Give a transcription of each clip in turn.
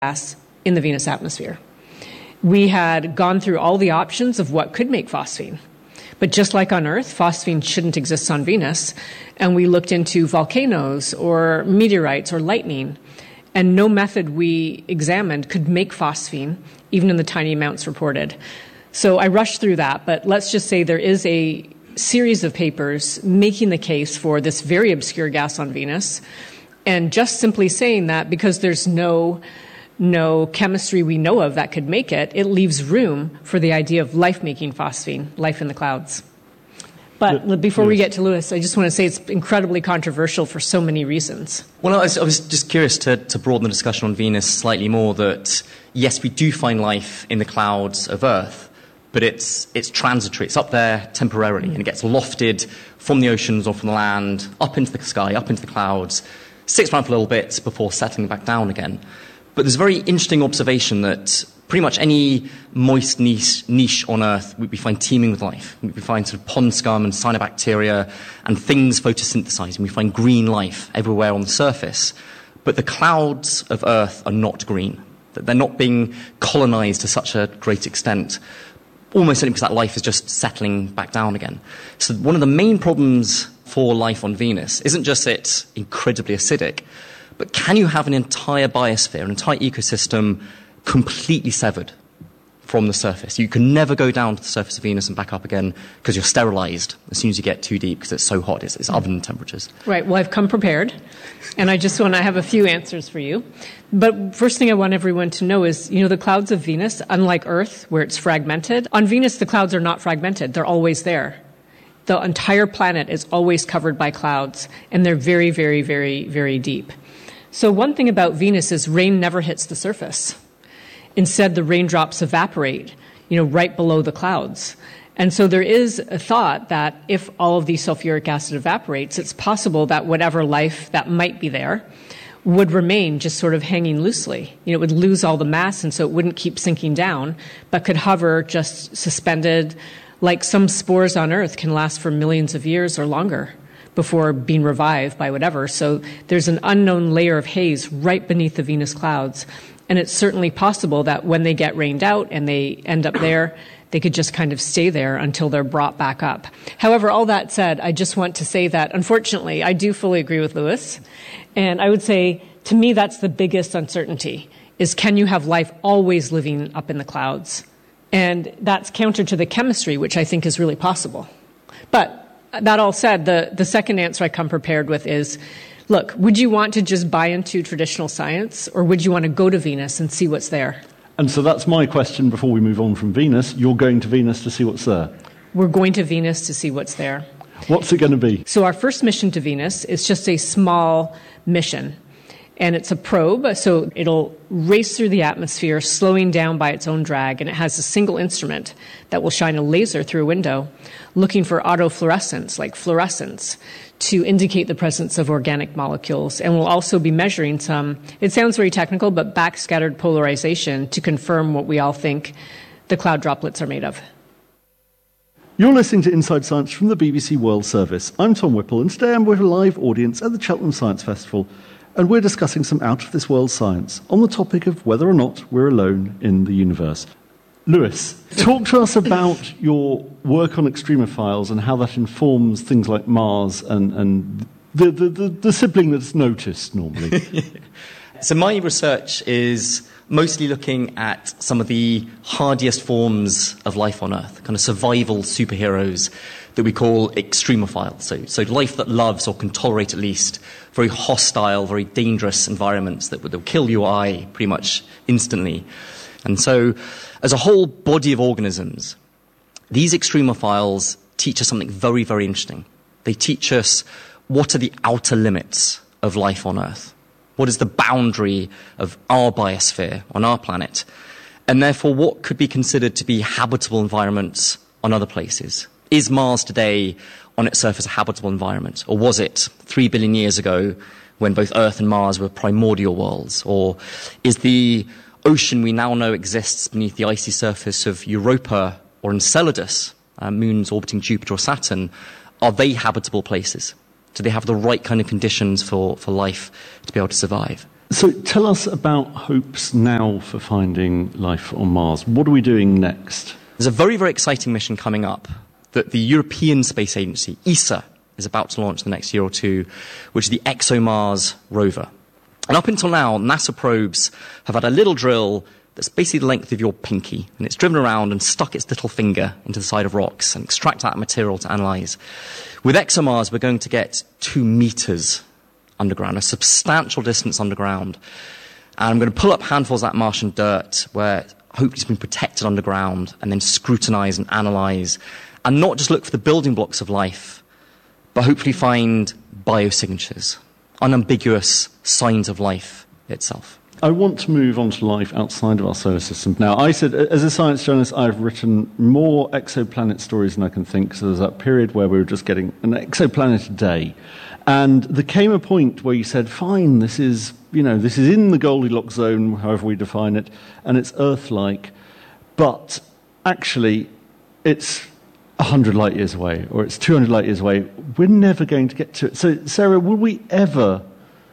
gas in the Venus atmosphere. We had gone through all the options of what could make phosphine. But just like on Earth, phosphine shouldn't exist on Venus. And we looked into volcanoes or meteorites or lightning. And no method we examined could make phosphine, even in the tiny amounts reported. So I rushed through that, but let's just say there is a series of papers making the case for this very obscure gas on Venus, and just simply saying that because there's no chemistry we know of that could make it, it leaves room for the idea of life-making phosphine, life in the clouds. But before we get to Lewis, I just want to say it's incredibly controversial for so many reasons. Well, I was just curious to broaden the discussion on Venus slightly more, that yes, we do find life in the clouds of Earth, but it's transitory. It's up there temporarily, and it gets lofted from the oceans or from the land up into the sky, up into the clouds, sticks around for a little bit before settling back down again. But there's a very interesting observation that pretty much any moist niche on Earth we find teeming with life. We find sort of pond scum and cyanobacteria and things photosynthesizing. We find green life everywhere on the surface. But the clouds of Earth are not green. They're not being colonized to such a great extent, almost certainly because that life is just settling back down again. So one of the main problems for life on Venus isn't just it's incredibly acidic, but can you have an entire biosphere, an entire ecosystem completely severed from the surface? You can never go down to the surface of Venus and back up again because you're sterilized as soon as you get too deep because it's so hot. It's oven temperatures. Right. Well, I've come prepared, and I have a few answers for you. But first thing I want everyone to know is, the clouds of Venus, unlike Earth, where it's fragmented, on Venus the clouds are not fragmented. They're always there. The entire planet is always covered by clouds, and they're very, very, very, very deep. So one thing about Venus is rain never hits the surface. Instead, the raindrops evaporate, right below the clouds. And so there is a thought that if all of the sulfuric acid evaporates, it's possible that whatever life that might be there would remain just sort of hanging loosely. It would lose all the mass, and so it wouldn't keep sinking down, but could hover just suspended, like some spores on Earth can last for millions of years or longer before being revived by whatever. So there's an unknown layer of haze right beneath the Venus clouds. And it's certainly possible that when they get rained out and they end up there, they could just kind of stay there until they're brought back up. However, all that said, I just want to say that, unfortunately, I do fully agree with Lewis. And I would say, to me, that's the biggest uncertainty, is can you have life always living up in the clouds? And that's counter to the chemistry, which I think is really possible. But that all said, the second answer I come prepared with is, look, would you want to just buy into traditional science, or would you want to go to Venus and see what's there? And so that's my question before we move on from Venus. You're going to Venus to see what's there? We're going to Venus to see what's there. What's it going to be? So our first mission to Venus is just a small mission. And it's a probe, so it'll race through the atmosphere, slowing down by its own drag, and it has a single instrument that will shine a laser through a window, looking for autofluorescence, like fluorescence, to indicate the presence of organic molecules. And we'll also be measuring some, it sounds very technical, but backscattered polarization to confirm what we all think the cloud droplets are made of. You're listening to Inside Science from the BBC World Service. I'm Tom Whipple, and today I'm with a live audience at the Cheltenham Science Festival, and we're discussing some out-of-this-world science on the topic of whether or not we're alone in the universe. Lewis, talk to us about your work on extremophiles and how that informs things like Mars and the sibling that's noticed normally. So my research is mostly looking at some of the hardiest forms of life on Earth, kind of survival superheroes that we call extremophiles. So life that loves, or can tolerate at least, very hostile, very dangerous environments that will kill you or I pretty much instantly. And so as a whole body of organisms, these extremophiles teach us something very, very interesting. They teach us what are the outer limits of life on Earth. What is the boundary of our biosphere on our planet? And therefore, what could be considered to be habitable environments on other places? Is Mars today on its surface a habitable environment? Or was it 3 billion years ago when both Earth and Mars were primordial worlds? Or is the ocean we now know exists beneath the icy surface of Europa or Enceladus, moons orbiting Jupiter or Saturn, are they habitable places? Do they have the right kind of conditions for life to be able to survive? So tell us about hopes now for finding life on Mars. What are we doing next? There's a very, very exciting mission coming up that the European Space Agency, ESA, is about to launch the next year or two, which is the ExoMars rover. And up until now, NASA probes have had a little drill that's basically the length of your pinky, and it's driven around and stuck its little finger into the side of rocks and extract that material to analyze. With ExoMars, we're going to get 2 meters underground, a substantial distance underground. And I'm going to pull up handfuls of that Martian dirt where hopefully it's been protected underground and then scrutinize and analyze and not just look for the building blocks of life, but hopefully find biosignatures, unambiguous signs of life itself. I want to move on to life outside of our solar system. Now, I said, as a science journalist, I've written more exoplanet stories than I can think. So there's that period where we were just getting an exoplanet a day. And there came a point where you said, fine, this is in the Goldilocks zone, however we define it, and it's Earth-like. But actually, it's 100 light years away, or it's 200 light years away. We're never going to get to it. So, Sarah, will we ever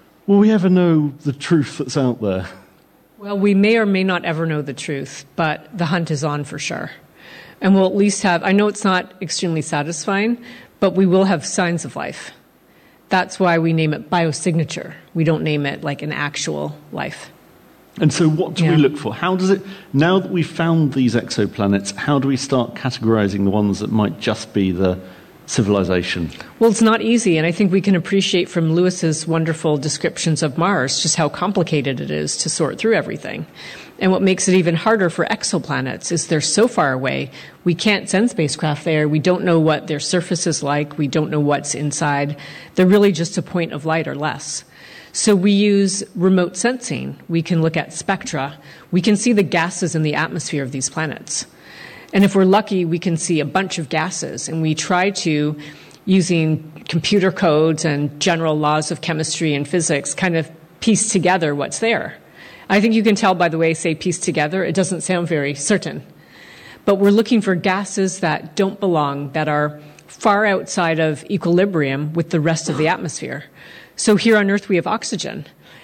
know the truth that's out there? Well, we may or may not ever know the truth, but the hunt is on for sure. And we'll at least have, I know it's not extremely satisfying, but we will have signs of life. That's why we name it biosignature. We don't name it like an actual life. And so what do we look for? How does it, now that we've found these exoplanets, how do we start categorizing the ones that might just be the civilization? Well, it's not easy, and I think we can appreciate from Lewis's wonderful descriptions of Mars just how complicated it is to sort through everything. And what makes it even harder for exoplanets is they're so far away, we can't send spacecraft there. We don't know what their surface is like. We don't know what's inside. They're really just a point of light or less. So we use remote sensing. We can look at spectra. We can see the gases in the atmosphere of these planets. And if we're lucky, we can see a bunch of gases. And we try to, using computer codes and general laws of chemistry and physics, kind of piece together what's there. I think you can tell by the way I say piece together, it doesn't sound very certain. But we're looking for gases that don't belong, that are far outside of equilibrium with the rest of the atmosphere. So here on Earth we have oxygen.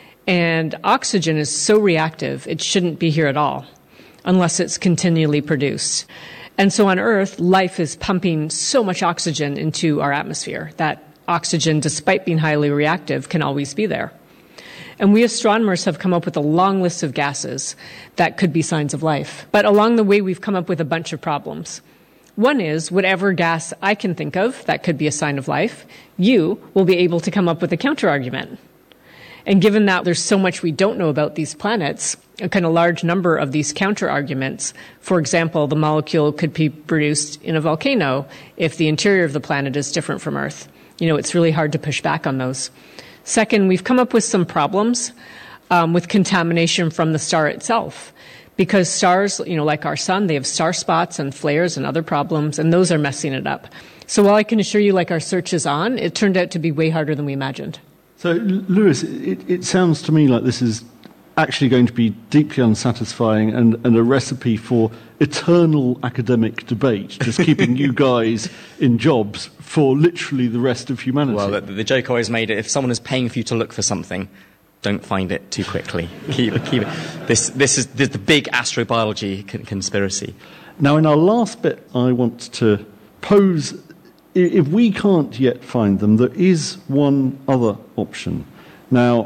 And oxygen is so reactive, it shouldn't be here at all, unless it's continually produced. And so on Earth, life is pumping so much oxygen into our atmosphere that oxygen, despite being highly reactive, can always be there. And we astronomers have come up with a long list of gases that could be signs of life. But along the way, we've come up with a bunch of problems. One is, whatever gas I can think of that could be a sign of life, you will be able to come up with a counterargument. And given that there's so much we don't know about these planets, a kind of large number of these counterarguments, for example, the molecule could be produced in a volcano if the interior of the planet is different from Earth. It's really hard to push back on those. Second, we've come up with some problems with contamination from the star itself. Because stars, like our sun, they have star spots and flares and other problems, and those are messing it up. So while I can assure you, like our search is on, it turned out to be way harder than we imagined. So, Lewis, it sounds to me like this is actually going to be deeply unsatisfying and a recipe for eternal academic debate, just keeping you guys in jobs for literally the rest of humanity. Well, the joke I always made it, if someone is paying for you to look for something, don't find it too quickly. Keep it. This is the big astrobiology conspiracy. Now, in our last bit, I want to pose, if we can't yet find them, there is one other option. Now,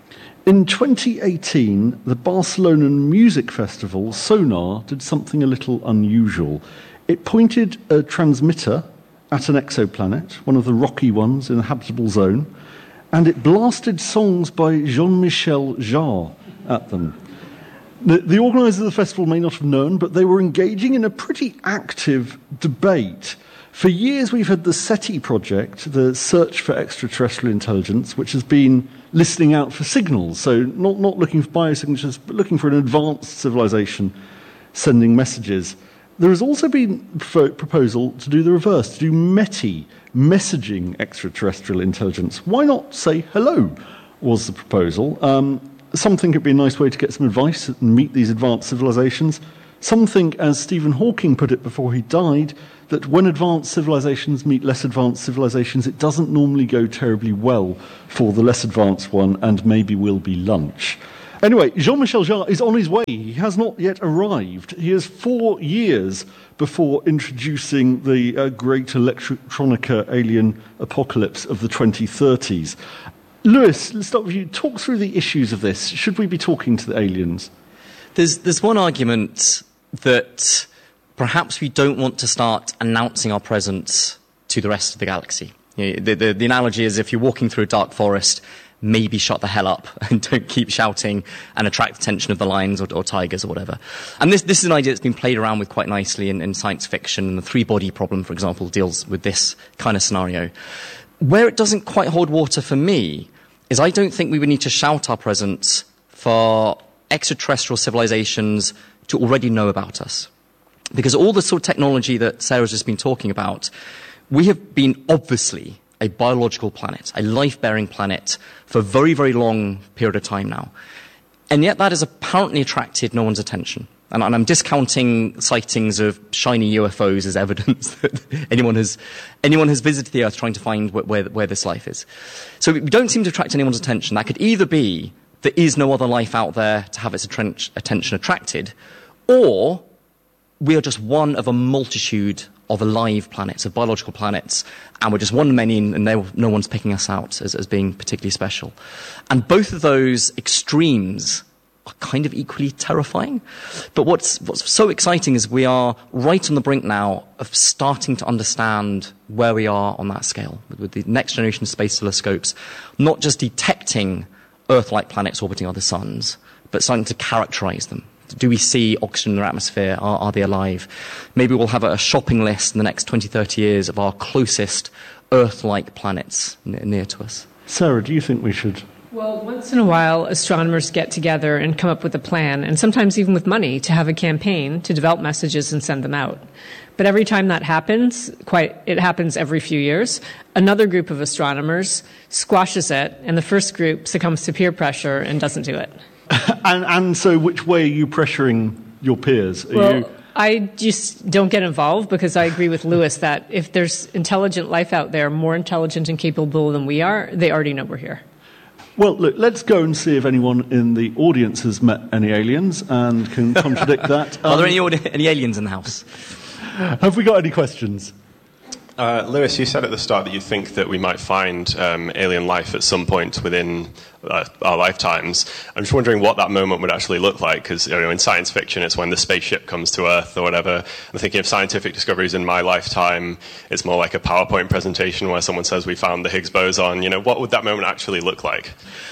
in 2018, the Barcelonan music festival, Sonar, did something a little unusual. It pointed a transmitter at an exoplanet, one of the rocky ones in the habitable zone, and it blasted songs by Jean-Michel Jarre at them. The organisers of the festival may not have known, but they were engaging in a pretty active debate. For years, we've had the SETI project, the Search for Extraterrestrial Intelligence, which has been listening out for signals, so not looking for biosignatures, but looking for an advanced civilization sending messages. There has also been a proposal to do the reverse, to do METI, messaging extraterrestrial intelligence. Why not say hello, was the proposal. Some think it'd be a nice way to get some advice and meet these advanced civilizations. Some think, as Stephen Hawking put it before he died, that when advanced civilizations meet less advanced civilizations, it doesn't normally go terribly well for the less advanced one, and maybe will be lunch. Anyway, Jean-Michel Jarre is on his way. He has not yet arrived. He is 4 years before introducing the great electronica alien apocalypse of the 2030s. Lewis, let's start with you. Talk through the issues of this. Should we be talking to the aliens? There's one argument that perhaps we don't want to start announcing our presence to the rest of the galaxy. You know, the analogy is if you're walking through a dark forest, maybe shut the hell up and don't keep shouting and attract the attention of the lions or tigers or whatever. And this is an idea that's been played around with quite nicely in science fiction. And the three-body problem, for example, deals with this kind of scenario. Where it doesn't quite hold water for me is I don't think we would need to shout our presence for extraterrestrial civilizations to already know about us. Because all the sort of technology that Sarah's just been talking about, we have been obviously a biological planet, a life-bearing planet for a very, very long period of time now. And yet that has apparently attracted no one's attention. And I'm discounting sightings of shiny UFOs as evidence that anyone has visited the Earth trying to find where this life is. So we don't seem to attract anyone's attention. That could either be there is no other life out there to have its attention attracted, or we are just one of a multitude of alive planets, of biological planets, and we're just one of many, and no one's picking us out as being particularly special. And both of those extremes are kind of equally terrifying. But what's so exciting is we are right on the brink now of starting to understand where we are on that scale, with the next generation space telescopes, not just detecting Earth-like planets orbiting other suns, but starting to characterize them. Do we see oxygen in their atmosphere? Are they alive? Maybe we'll have a shopping list in the next 20, 30 years of our closest Earth-like planets near to us. Sarah, do you think we should? Well, once in a while, astronomers get together and come up with a plan, and sometimes even with money, to have a campaign to develop messages and send them out. But every time that happens, it happens every few years, another group of astronomers squashes it, and the first group succumbs to peer pressure and doesn't do it. And so which way are you pressuring your peers? I just don't get involved because I agree with Lewis that if there's intelligent life out there, more intelligent and capable than we are, they already know we're here. Well, look, let's go and see if anyone in the audience has met any aliens and can contradict that. Are there any aliens in the house? Have we got any questions? Lewis, you said at the start that you think that we might find alien life at some point within our lifetimes. I'm just wondering what that moment would actually look like, because in science fiction it's when the spaceship comes to Earth or whatever. I'm thinking of scientific discoveries in my lifetime. It's more like a PowerPoint presentation where someone says we found the Higgs boson. What would that moment actually look like?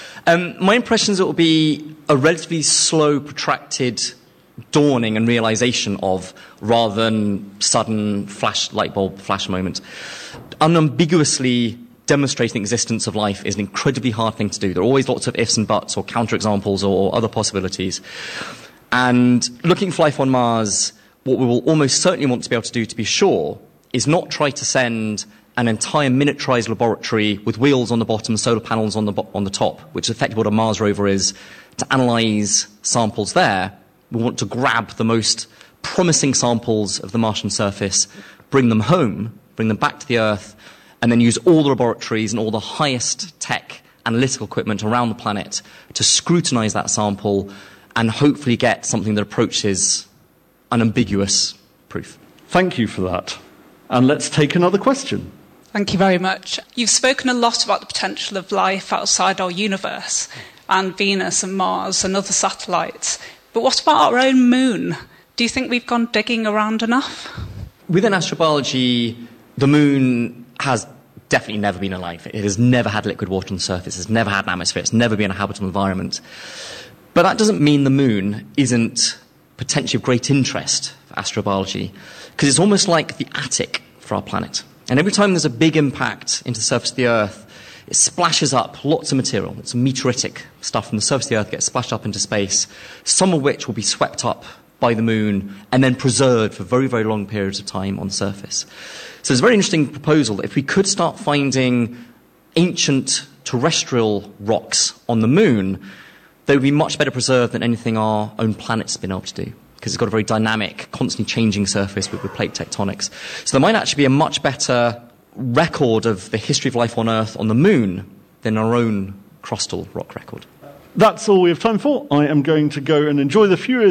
My impression is it will be a relatively slow, protracted dawning and realization of, rather than sudden light bulb flash moment. Unambiguously demonstrating the existence of life is an incredibly hard thing to do. There are always lots of ifs and buts or counterexamples or other possibilities. And looking for life on Mars, what we will almost certainly want to be able to do, to be sure, is not try to send an entire miniaturized laboratory with wheels on the bottom, solar panels on the top, which is effectively what a Mars rover is, to analyze samples there. We want to grab the most promising samples of the Martian surface, bring them home, bring them back to the Earth, and then use all the laboratories and all the highest tech analytical equipment around the planet to scrutinize that sample and hopefully get something that approaches unambiguous proof. Thank you for that. And let's take another question. Thank you very much. You've spoken a lot about the potential of life outside our universe and Venus and Mars and other satellites. But what about our own moon? Do you think we've gone digging around enough? Within astrobiology, the moon has definitely never been alive. It has never had liquid water on the surface. It's never had an atmosphere. It's never been a habitable environment. But that doesn't mean the moon isn't potentially of great interest for astrobiology, because it's almost like the attic for our planet. And every time there's a big impact into the surface of the Earth, it splashes up lots of material. It's meteoritic stuff from the surface of the Earth gets splashed up into space, some of which will be swept up by the moon and then preserved for very, very long periods of time on the surface. So there's a very interesting proposal that if we could start finding ancient terrestrial rocks on the moon, they would be much better preserved than anything our own planet's been able to do. because it's got a very dynamic, constantly changing surface with plate tectonics. So there might actually be a much better record of the history of life on Earth on the Moon than our own crustal rock record. That's all we have time for. I am going to go and enjoy the Furious